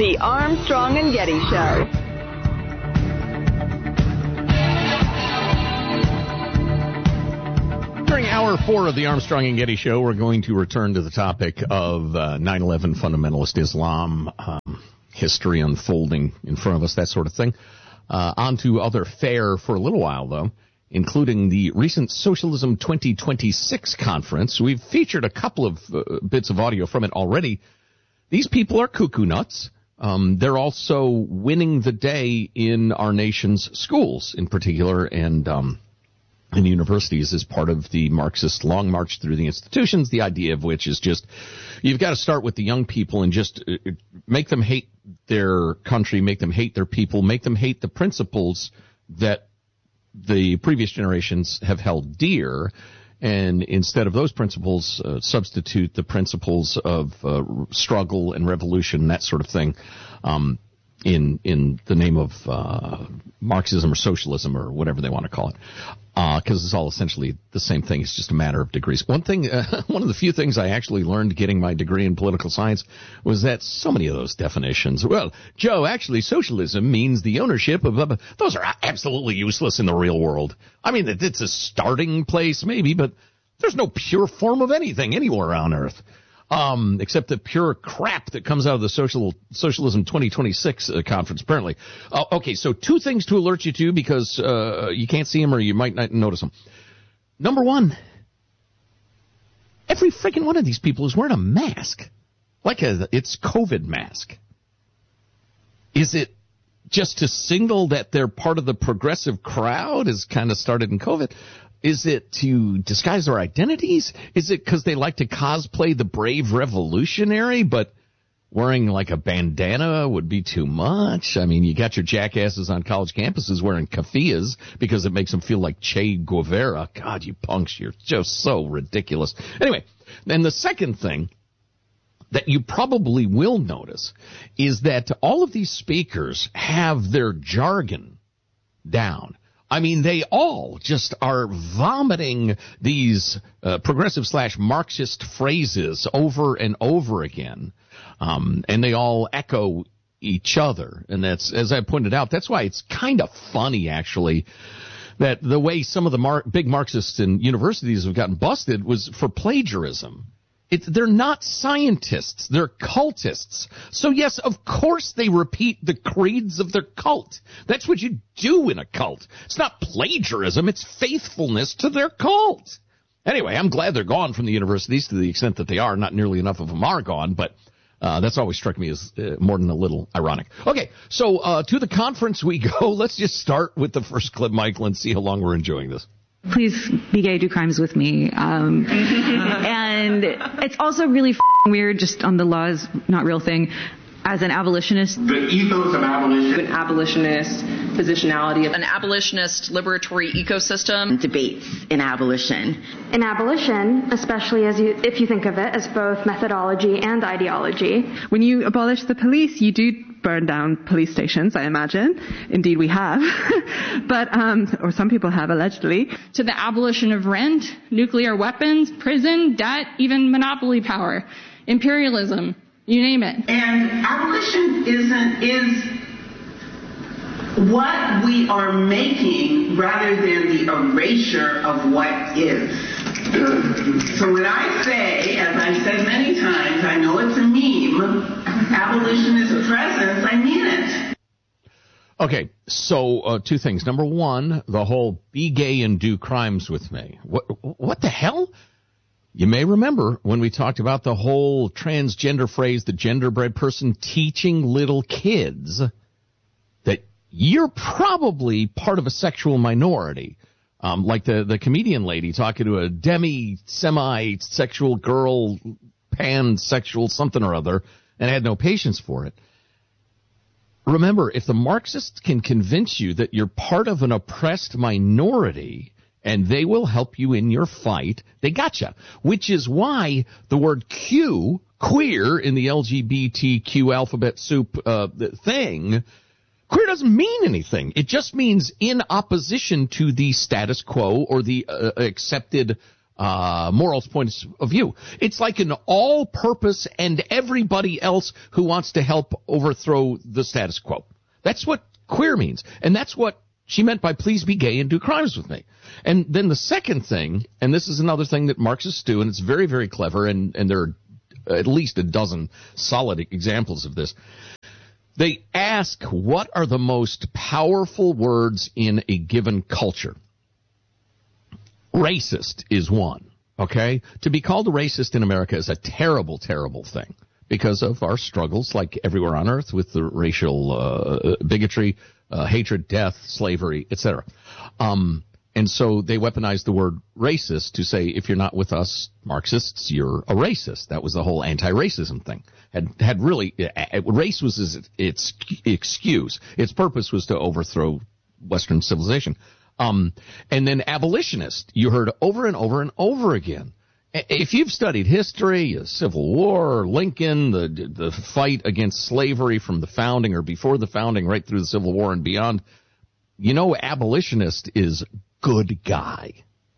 The Armstrong and Getty Show. During Hour 4 of the Armstrong and Getty Show, we're going to return to the topic of 9/11 fundamentalist Islam, history unfolding in front of us, that sort of thing. On to other fare for a little while, though, including the recent Socialism 2026 conference. We've featured a couple of bits of audio from it already. These people are cuckoo nuts. They're also winning the day in our nation's schools in particular, and in universities as part of the Marxist long march through the institutions, the idea of which is just you've got to start with the young people and just make them hate their country, make them hate their people, make them hate the principles that the previous generations have held dear, and instead of those principles, substitute the principles of struggle and revolution, that sort of thing, in the name of Marxism or socialism or whatever they want to call it, because it's all essentially the same thing. It's just a matter of degrees. One thing, one of the few things I actually learned getting my degree in political science was that so many of those definitions, well, Joe, actually socialism means the ownership of, those are absolutely useless in the real world. I mean, it's a starting place maybe, but there's no pure form of anything anywhere on earth. Except the pure crap that comes out of the Socialism 2026 conference, apparently. Okay, so two things to alert you to because you can't see them or you might not notice them. Number one, every freaking one of these people is wearing a mask. It's COVID mask. Is it just to signal that they're part of the progressive crowd, as kind of started in COVID? Is it to disguise their identities? Is it because they like to cosplay the brave revolutionary, but wearing like a bandana would be too much? I mean, you got your jackasses on college campuses wearing keffiyehs because it makes them feel like Che Guevara. God, you punks, you're just so ridiculous. Anyway, and the second thing that you probably will notice is that all of these speakers have their jargon down. I mean, they all just are vomiting these progressive/Marxist phrases over and over again, and they all echo each other. And that's, as I pointed out, that's why it's kind of funny, actually, that the way some of the big Marxists in universities have gotten busted was for plagiarism. They're not scientists. They're cultists. So, yes, of course they repeat the creeds of their cult. That's what you do in a cult. It's not plagiarism. It's faithfulness to their cult. Anyway, I'm glad they're gone from the universities to the extent that they are. Not nearly enough of them are gone, but that's always struck me as more than a little ironic. Okay, so to the conference we go. Let's just start with the first clip, Michael, and see how long we're enjoying this. Please be gay, do crimes with me. And it's also really weird, just on the laws, not real thing, as an abolitionist. The ethos of abolition. An abolitionist positionality. An abolitionist liberatory ecosystem. Debates in abolition. In abolition, especially if you think of it as both methodology and ideology. When you abolish the police, you do burn down police stations, I imagine. Indeed, we have. But, or some people have, allegedly. To the abolition of rent, nuclear weapons, prison, debt, even monopoly power, imperialism, you name it. And abolition is what we are making rather than the erasure of what is. So when I say, as I've said many times, I know it's a meme, abolition is a presence, I mean it. Okay, so two things. Number one, the whole be gay and do crimes with me. What the hell? You may remember when we talked about the whole transgender phrase, the genderbread person teaching little kids that you're probably part of a sexual minority. Like the comedian lady talking to a semi-sexual girl, pansexual something or other, and had no patience for it. Remember, if the Marxists can convince you that you're part of an oppressed minority and they will help you in your fight, they gotcha. Which is why the word Q, queer, in the LGBTQ alphabet soup thing, queer doesn't mean anything. It just means in opposition to the status quo or the accepted morals points of view. It's like an all-purpose and everybody else who wants to help overthrow the status quo. That's what queer means. And that's what she meant by please be gay and do crimes with me. And then the second thing, and this is another thing that Marxists do, and it's very, very clever, and there are at least a dozen solid examples of this. They ask what are the most powerful words in a given culture. Racist is one, okay? To be called a racist in America is a terrible, terrible thing because of our struggles, like everywhere on earth, with the racial bigotry, hatred, death, slavery, etc. And so they weaponized the word racist to say, if you're not with us Marxists, you're a racist. That was the whole anti-racism thing. Had really, race was its excuse. Its purpose was to overthrow Western civilization. And then abolitionist, you heard over and over and over again. If you've studied history, Civil War, Lincoln, the fight against slavery from the founding or before the founding, right through the Civil War and beyond, you know abolitionist is good guy.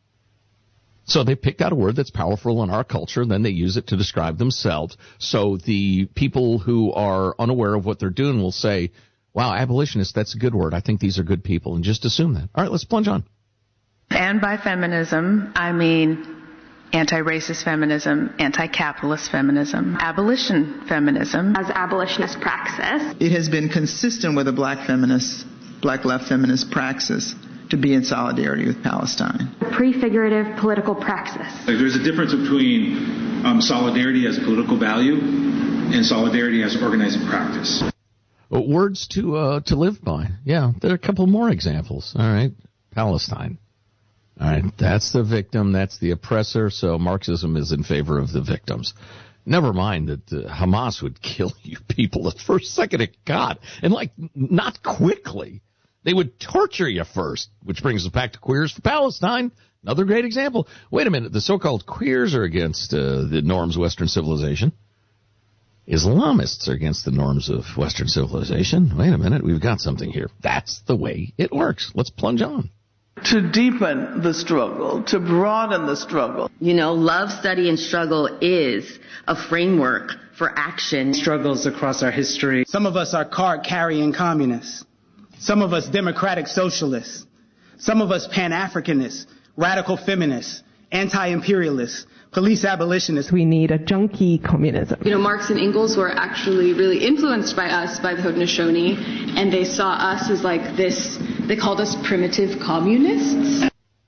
So they picked out a word that's powerful in our culture, then they use it to describe themselves. So the people who are unaware of what they're doing will say, wow, abolitionist, that's a good word. I think these are good people, and just assume that. All right, let's plunge on. And by feminism, I mean anti-racist feminism, anti-capitalist feminism, abolition feminism. As abolitionist praxis. It has been consistent with a black left feminist praxis to be in solidarity with Palestine. Prefigurative political praxis. There's a difference between solidarity as a political value and solidarity as organizing practice. Words to live by. Yeah, there are a couple more examples. All right, Palestine. All right, that's the victim, that's the oppressor, so Marxism is in favor of the victims. Never mind that Hamas would kill you people the first second it got, and not quickly. They would torture you first, which brings us back to Queers for Palestine. Another great example. Wait a minute, the so-called queers are against the norms of Western civilization. Islamists are against the norms of Western civilization. Wait a minute, we've got something here. That's the way it works. Let's plunge on. To deepen the struggle, to broaden the struggle. You know, love, study, and struggle is a framework for action. Struggles across our history. Some of us are card-carrying communists. Some of us democratic socialists. Some of us Pan-Africanists, radical feminists, anti-imperialists, police abolitionists. We need a junkie communism. You know, Marx and Engels were actually really influenced by us, by the Haudenosaunee, and they saw us as like this, they called us primitive communists.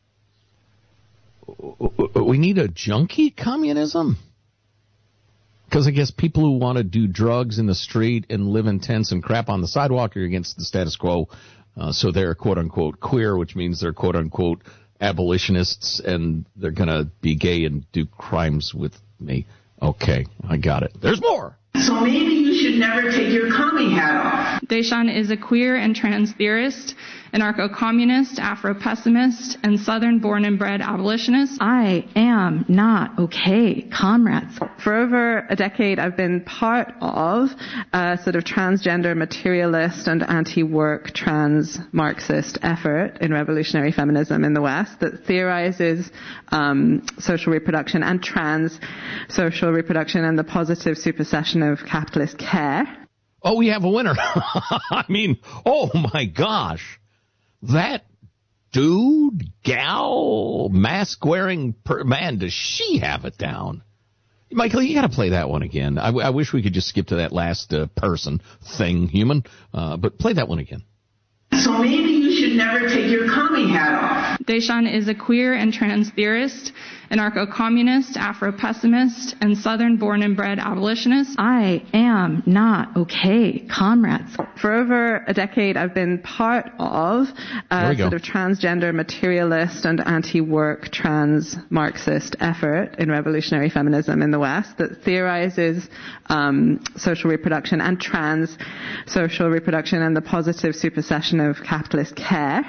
We need a junkie communism? Because I guess people who want to do drugs in the street and live in tents and crap on the sidewalk are against the status quo. So they're quote-unquote queer, which means they're quote-unquote abolitionists, and they're going to be gay and do crimes with me. Okay, I got it. There's more. So maybe you should never take your commie hat off. Deshawn is a queer and trans theorist, anarcho-communist, Afro-pessimist, and Southern-born and bred abolitionist. I am not okay, comrades. For over a decade, I've been part of a sort of transgender materialist and anti-work trans Marxist effort in revolutionary feminism in the West that theorizes social reproduction and trans social reproduction and the positive supersession of capitalist care. Oh, we have a winner. I mean, oh my gosh. That dude, gal, mask-wearing man, does she have it down? Michael, you got to play that one again. I wish we could just skip to that last person, thing, human, but play that one again. So maybe you should never take your commie hat off. Deshawn is a queer and trans theorist, anarcho-communist, Afro-pessimist, and Southern-born and bred abolitionist. I am not okay, comrades. For over a decade, I've been part of a sort of transgender materialist and anti-work trans Marxist effort in revolutionary feminism in the West that theorizes social reproduction and trans social reproduction and the positive supersession of capitalist care.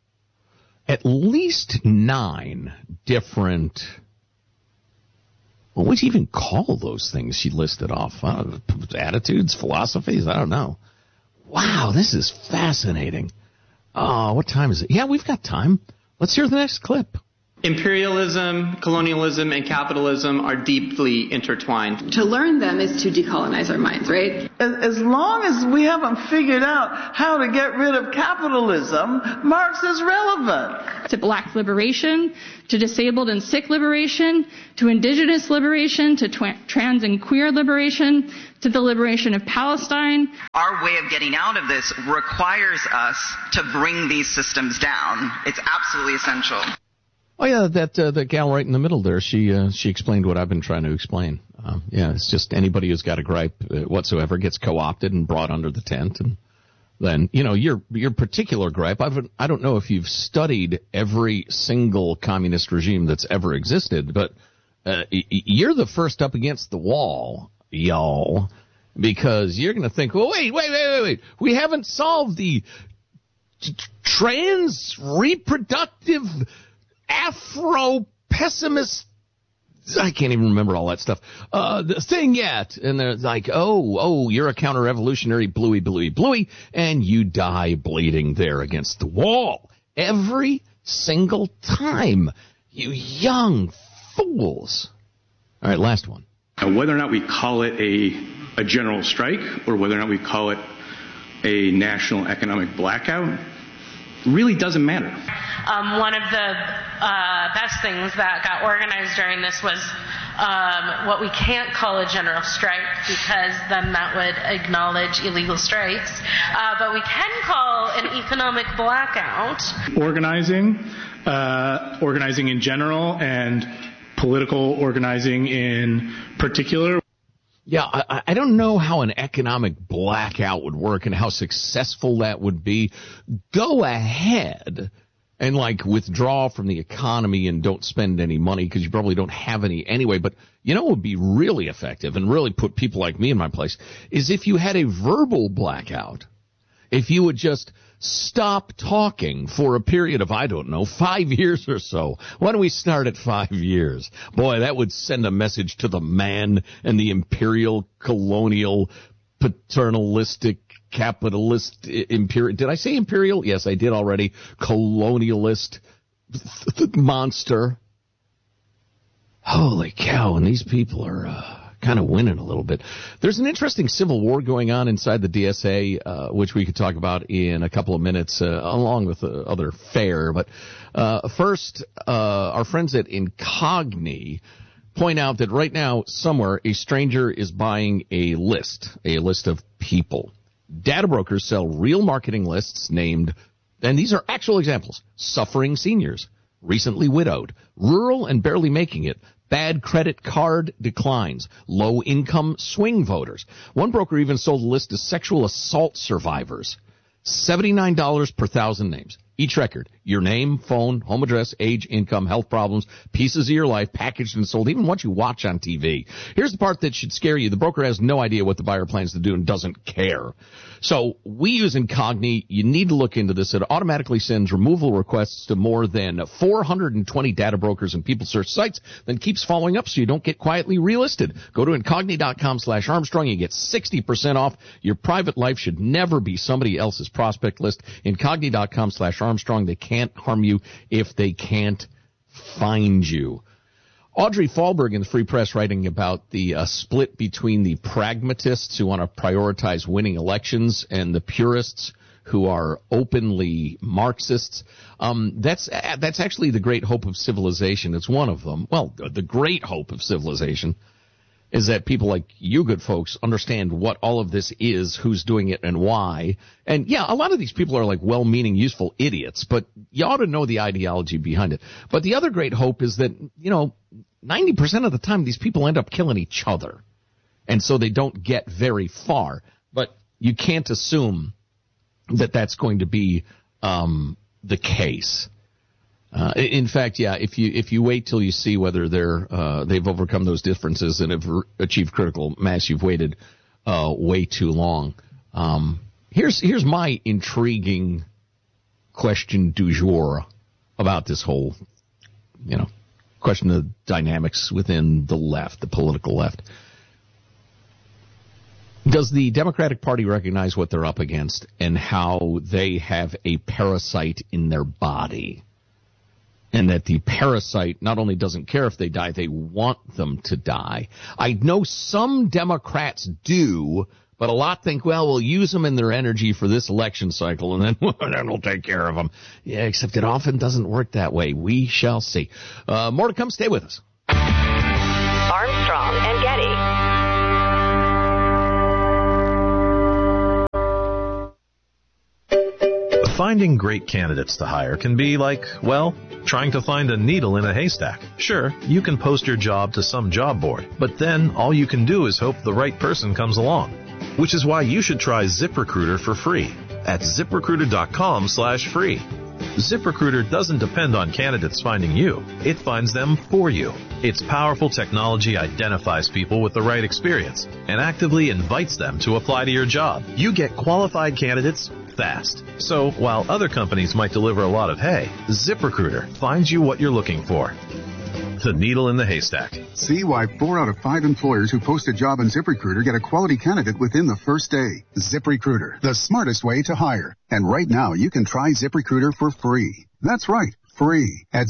At least 9 different, what would you even call those things she listed off? Attitudes, philosophies, I don't know. Wow, this is fascinating. Oh, what time is it? Yeah, we've got time. Let's hear the next clip. Imperialism, colonialism, and capitalism are deeply intertwined. To learn them is to decolonize our minds, right? As long as we haven't figured out how to get rid of capitalism, Marx is relevant. To black liberation, to disabled and sick liberation, to indigenous liberation, to trans and queer liberation, to the liberation of Palestine. Our way of getting out of this requires us to bring these systems down. It's absolutely essential. Oh yeah, that gal right in the middle there. She explained what I've been trying to explain. Yeah, it's just anybody who's got a gripe whatsoever gets co-opted and brought under the tent, and then your particular gripe. I don't know if you've studied every single communist regime that's ever existed, but you're the first up against the wall, y'all, because you're going to think, well, wait, we haven't solved the trans reproductive Afro-pessimist, I can't even remember all that stuff, the thing yet. And they're like, oh, you're a counter-revolutionary bluey, and you die bleeding there against the wall. Every single time. You young fools. All right, last one. Whether or not we call it a general strike or whether or not we call it a national economic blackout really doesn't matter. One of the best things that got organized during this was what we can't call a general strike, because then that would acknowledge illegal strikes, but we can call an economic blackout. Organizing in general and political organizing in particular. Yeah, I don't know how an economic blackout would work and how successful that would be. Go ahead and withdraw from the economy and don't spend any money, because you probably don't have any anyway. But what would be really effective and really put people like me in my place is if you had a verbal blackout. If you would just stop talking for a period of, 5 years or so. Why don't we start at 5 years? Boy, that would send a message to the man and the imperial, colonial, paternalistic, capitalist, imperial. Did I say imperial? Yes, I did already. Colonialist monster. Holy cow, and these people are kind of winning a little bit. There's an interesting civil war going on inside the DSA, which we could talk about in a couple of minutes, along with other fare. But first, our friends at Incogni point out that right now, somewhere, a stranger is buying a list of people. Data brokers sell real marketing lists named, and these are actual examples, suffering seniors, recently widowed, rural and barely making it, bad credit card declines, low-income swing voters. One broker even sold a list of sexual assault survivors. $79 per 1,000 names. Each record, your name, phone, home address, age, income, health problems, pieces of your life, packaged and sold, even what you watch on TV. Here's the part that should scare you. The broker has no idea what the buyer plans to do and doesn't care. So we use Incogni. You need to look into this. It automatically sends removal requests to more than 420 data brokers and people search sites, then keeps following up so you don't get quietly relisted. Go to Incogni.com/Armstrong. You get 60% off. Your private life should never be somebody else's prospect list. Incogni.com/Armstrong. They can't harm you if they can't find you. Audrey Fahlberg in the Free Press writing about the split between the pragmatists who want to prioritize winning elections and the purists who are openly Marxists. That's actually the great hope of civilization. It's one of them. Well, the great hope of civilization is that people like you good folks understand what all of this is, who's doing it, and why. And, yeah, a lot of these people are well-meaning, useful idiots, but you ought to know the ideology behind it. But the other great hope is that, 90% of the time these people end up killing each other, and so they don't get very far. But you can't assume that that's going to be the case. In fact, yeah, if you wait till you see whether they've overcome those differences and have achieved critical mass, you've waited way too long. Here's my intriguing question du jour about this whole, question of dynamics within the left, the political left. Does the Democratic Party recognize what they're up against and how they have a parasite in their body? and that the parasite not only doesn't care if they die, they want them to die. I know some Democrats do, but a lot think, well, we'll use them in their energy for this election cycle, and then we'll take care of them. Yeah, except it often doesn't work that way. We shall see. More to come. Stay with us. Armstrong and Getty. Finding great candidates to hire can be like, well, trying to find a needle in a haystack. Sure, you can post your job to some job board, but then all you can do is hope the right person comes along. Which is why you should try ZipRecruiter for free at ZipRecruiter.com/free. ZipRecruiter doesn't depend on candidates finding you. It finds them for you. Its powerful technology identifies people with the right experience and actively invites them to apply to your job. You get qualified candidates fast. So while other companies might deliver a lot of hay, ZipRecruiter finds you what you're looking for. The needle in the haystack. See why 4 out of 5 employers who post a job on ZipRecruiter get a quality candidate within the first day. ZipRecruiter, the smartest way to hire. And right now, you can try ZipRecruiter for free. That's right, free at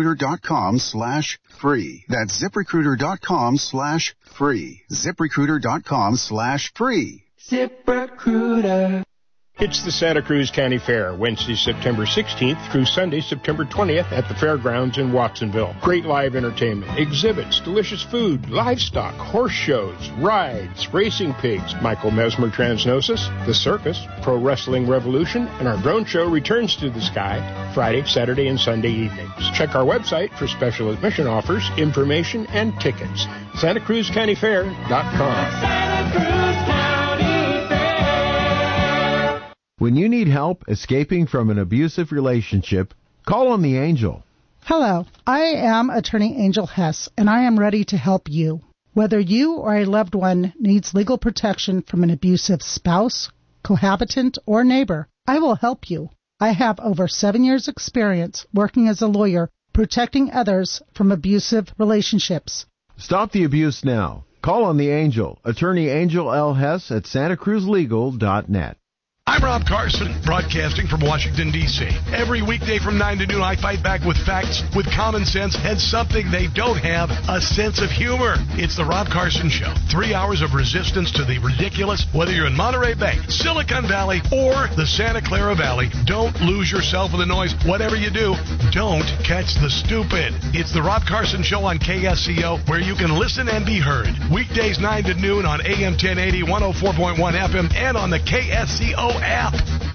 ZipRecruiter.com/free. That's ZipRecruiter.com/free. ZipRecruiter.com/free. ZipRecruiter. It's the Santa Cruz County Fair, Wednesday, September 16th through Sunday, September 20th at the fairgrounds in Watsonville. Great live entertainment, exhibits, delicious food, livestock, horse shows, rides, racing pigs, Michael Mesmer Transgnosis, the circus, Pro Wrestling Revolution, and our drone show returns to the sky Friday, Saturday, and Sunday evenings. Check our website for special admission offers, information, and tickets. SantaCruzCountyFair.com. Santa Cruz County Fair. When you need help escaping from an abusive relationship, call on the Angel. Hello, I am Attorney Angel Hess, and I am ready to help you. Whether you or a loved one needs legal protection from an abusive spouse, cohabitant, or neighbor, I will help you. I have over 7 years' experience working as a lawyer protecting others from abusive relationships. Stop the abuse now. Call on the Angel, Attorney Angel L. Hess at SantaCruzLegal.net. I'm Rob Carson, broadcasting from Washington, D.C. Every weekday from 9 to noon, I fight back with facts, with common sense, and something they don't have, a sense of humor. It's the Rob Carson Show. 3 hours of resistance to the ridiculous, whether you're in Monterey Bay, Silicon Valley, or the Santa Clara Valley. Don't lose yourself in the noise. Whatever you do, don't catch the stupid. It's the Rob Carson Show on KSCO, where you can listen and be heard. Weekdays 9 to noon on AM 1080, 104.1 FM, and on the KSCO app.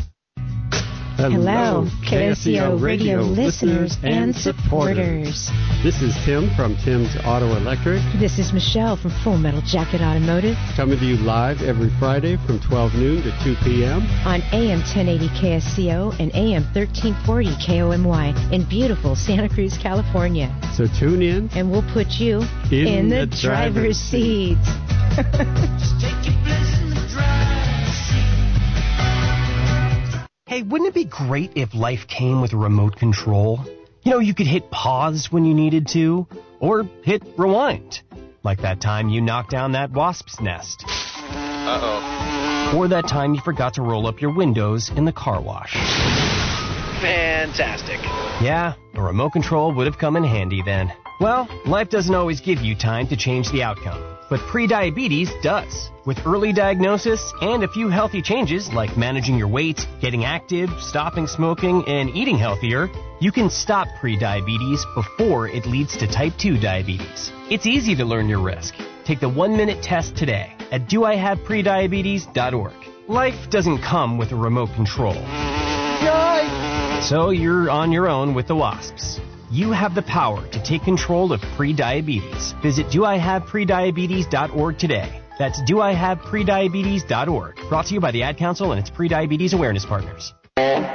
Hello, KSCO radio listeners and supporters. This is Tim from Tim's Auto Electric. This is Michelle from Full Metal Jacket Automotive. Coming to you live every Friday from 12 noon to 2 p.m. on AM 1080 KSCO and AM 1340 KOMY in beautiful Santa Cruz, California. So tune in. And we'll put you in the driver's seat. Just take your place in the driver's seat. Hey, wouldn't it be great if life came with a remote control? You know, you could hit pause when you needed to, or hit rewind. Like that time you knocked down that wasp's nest. Uh-oh. Or that time you forgot to roll up your windows in the car wash. Fantastic. Yeah, a remote control would have come in handy then. Well, life doesn't always give you time to change the outcome. But prediabetes does. With early diagnosis and a few healthy changes like managing your weight, getting active, stopping smoking, and eating healthier, you can stop prediabetes before it leads to type 2 diabetes. It's easy to learn your risk. Take the 1-minute test today at doihaveprediabetes.org. Life doesn't come with a remote control. Yikes! So you're on your own with the wasps. You have the power to take control of prediabetes. Visit doihaveprediabetes.org today. That's doihaveprediabetes.org. Brought to you by the Ad Council and its Prediabetes Awareness Partners.